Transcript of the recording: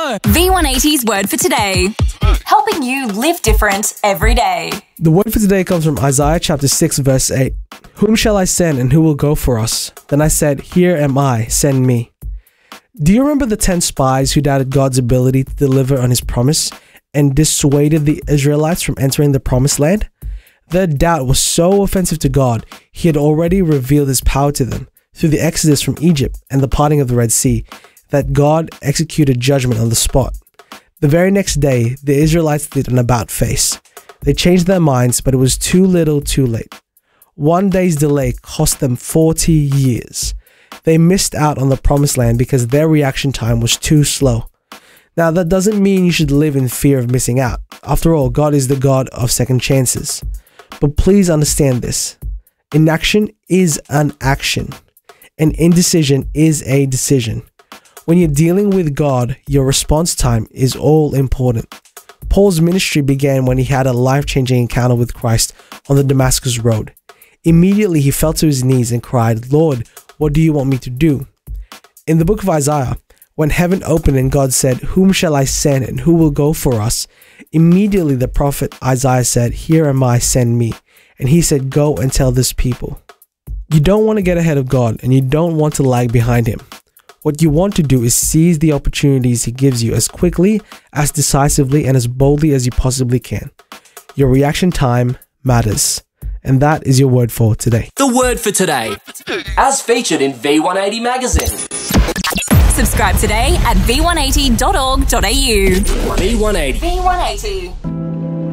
V180's word for today. Helping you live different every day. The word for today comes from Isaiah chapter 6 verse 8. Whom shall I send and who will go for us? Then I said, Here am I, send me. Do you remember the 10 spies who doubted God's ability to deliver on his promise and dissuaded the Israelites from entering the promised land? Their doubt was so offensive to God, he had already revealed his power to them through the exodus from Egypt and the parting of the Red Sea, that God executed judgment on the spot. The very next day, the Israelites did an about-face. They changed their minds, but it was too little too late. 1 day's delay cost them 40 years. They missed out on the promised land because their reaction time was too slow. Now, that doesn't mean you should live in fear of missing out. After all, God is the God of second chances. But please understand this. Inaction is an action, and indecision is a decision. When you're dealing with God, your response time is all important. Paul's ministry began when he had a life-changing encounter with Christ on the Damascus road. Immediately, he fell to his knees and cried, Lord, what do you want me to do? In the book of Isaiah, when heaven opened and God said, Whom shall I send and who will go for us? Immediately the prophet Isaiah said, Here am I, send me. And he said, Go and tell this people. You don't want to get ahead of God and you don't want to lag behind him. What you want to do is seize the opportunities he gives you as quickly, as decisively, and as boldly as you possibly can. Your reaction time matters. And that is your word for today. The word for today, as featured in V180 magazine. Subscribe today at v180.org.au. V180. V180.